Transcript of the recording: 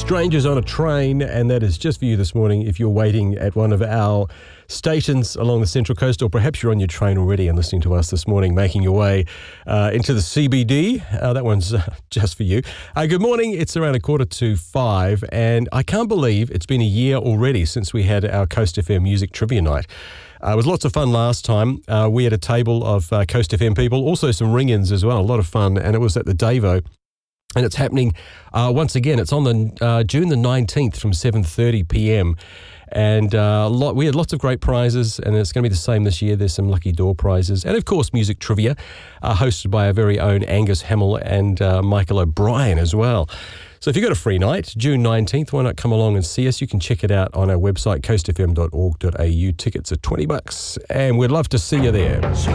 Strangers on a Train, and that is just for you this morning if you're waiting at one of our stations along the Central Coast, or perhaps you're on your train already and listening to us this morning, making your way into the CBD. That one's just for you. Good morning. It's around 4:45, and I can't believe it's been a year already since we had our Coast FM Music Trivia Night. It was lots of fun last time. We had a table of Coast FM people, also some ring-ins as well, a lot of fun, and it was at the Davo. And it's happening once again. It's on the June the 19th from 7:30 p.m. And we had lots of great prizes, and it's going to be the same this year. There's some lucky door prizes. And, of course, music trivia, hosted by our very own Angus Hamill and Michael O'Brien as well. So if you've got a free night, June 19th, why not come along and see us? You can check it out on our website, coastfm.org.au. Tickets are $20, and we'd love to see you there.